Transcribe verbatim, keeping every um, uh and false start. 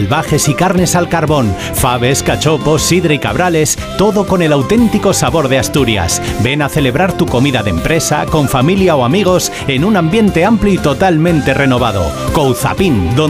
salvajes y carnes al carbón, faves, cachopos, sidra y cabrales, todo con el auténtico sabor de Asturias. Ven a celebrar tu comida de empresa, con familia o amigos, en un ambiente amplio y totalmente renovado. Couzapin, donde